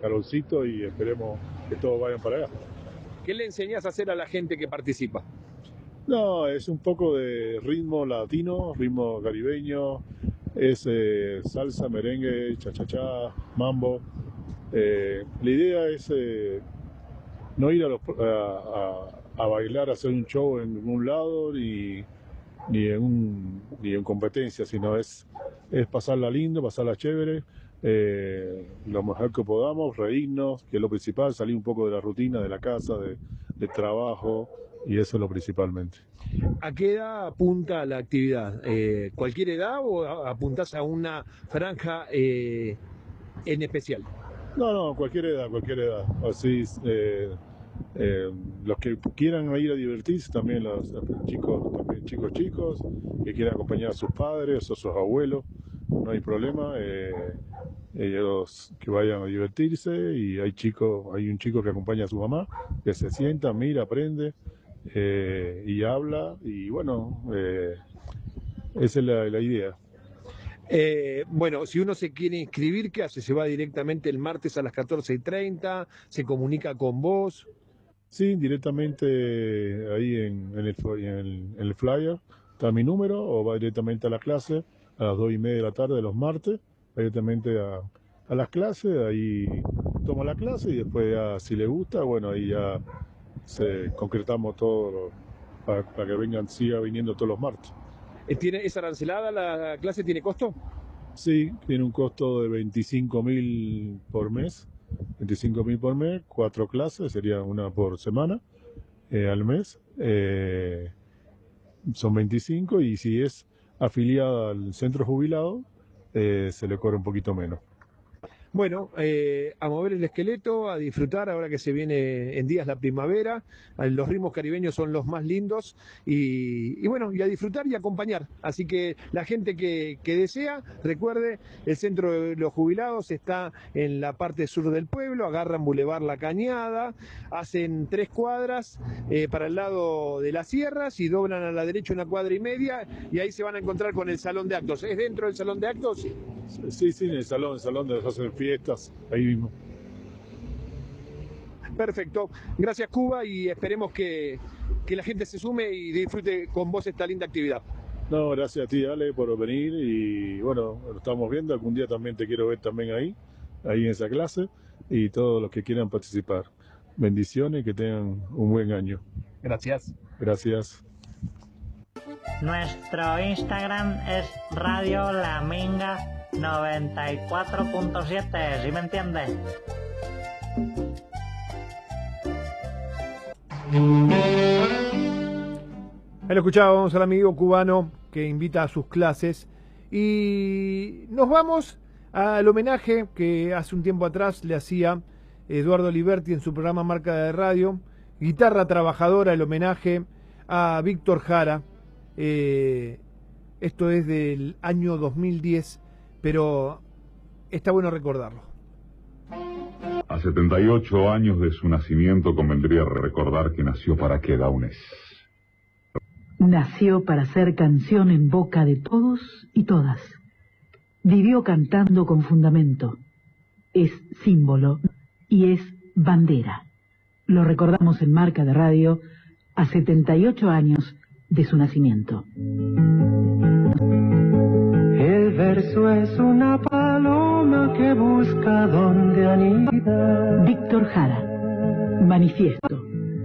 calorcito y esperemos que todos vayan para allá. ¿Qué le enseñás a hacer a la gente que participa? No, es un poco de ritmo latino, ritmo caribeño, es salsa, merengue, cha-cha-cha, mambo. La idea es no ir a bailar, a hacer un show en ningún lado ni en competencia, sino es pasarla lindo, pasarla chévere, lo mejor que podamos, reírnos, que es lo principal, salir un poco de la rutina de la casa, de trabajo, y eso es lo principalmente. ¿A qué edad apunta la actividad? ¿Cualquier edad o apuntás a una franja en especial? No, cualquier edad, cualquier edad. Así, los que quieran ir a divertirse, también los chicos, también chicos, que quieran acompañar a sus padres o sus abuelos, no hay problema. Ellos que vayan a divertirse y hay un chico que acompaña a su mamá, que se sienta, mira, aprende y habla y bueno, esa es la idea. Bueno, si uno se quiere inscribir, ¿qué hace? ¿Se va directamente el martes a las 14:30? ¿Se comunica con vos? Sí, directamente ahí en el flyer está mi número, o va directamente a la clase a las 2:30 de la tarde los martes, va directamente a las clases, ahí toma la clase y después ya, si le gusta, bueno, ahí ya concretamos todo para que siga viniendo todos los martes. ¿Es arancelada la clase? ¿Tiene costo? Sí, tiene un costo de 25.000 por mes. 25.000 por mes, 4 clases, sería una por semana al mes. Son 25 y si es afiliada al centro jubilado, se le cobra un poquito menos. Bueno, a mover el esqueleto, a disfrutar ahora que se viene en días la primavera, los ritmos caribeños son los más lindos y bueno, y a disfrutar y acompañar. Así que la gente que desea, recuerde, el centro de los jubilados está en la parte sur del pueblo, agarran Boulevard La Cañada, hacen 3 cuadras para el lado de las sierras y doblan a la derecha 1,5 cuadras y ahí se van a encontrar con el salón de actos. ¿Es dentro del salón de actos? Sí, en el salón de hacen fiestas, ahí mismo. Perfecto. Gracias, Cuba, y esperemos que la gente se sume y disfrute con vos esta linda actividad. No, gracias a ti, Ale, por venir y bueno, lo estamos viendo. Algún día también te quiero ver también ahí en esa clase y todos los que quieran participar. Bendiciones y que tengan un buen año. Gracias. Gracias. Nuestro Instagram es Radio La Minga 94.7, ¿sí me entiendes? Ahí lo escuchábamos al amigo cubano que invita a sus clases y nos vamos al homenaje que hace un tiempo atrás le hacía Eduardo Liberti en su programa Marca de Radio, Guitarra Trabajadora, el homenaje a Víctor Jara. Esto es del año 2010, pero está bueno recordarlo. A 78 años de su nacimiento convendría recordar que nació para que Daunes. Nació para ser canción en boca de todos y todas. Vivió cantando con fundamento. Es símbolo y es bandera. Lo recordamos en Marca de Radio a 78 años de su nacimiento. El verso es una paloma que busca donde anida. Víctor Jara, Manifiesto.